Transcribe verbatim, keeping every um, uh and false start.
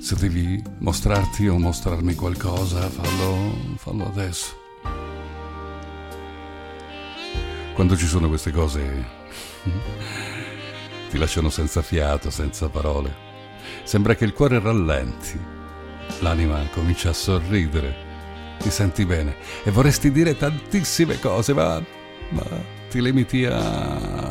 Se devi mostrarti o mostrarmi qualcosa, fallo, fallo adesso. Quando ci sono queste cose ti lasciano senza fiato, senza parole. Sembra che il cuore rallenti, l'anima comincia a sorridere, ti senti bene e vorresti dire tantissime cose, ma, ma ti limiti a